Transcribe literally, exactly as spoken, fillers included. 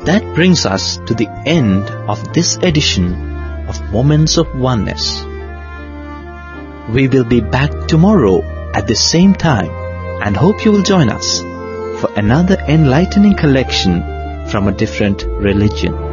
that brings us to the end of this edition of Moments of Oneness. We will be back tomorrow at the same time and hope you will join us for another enlightening collection from a different religion.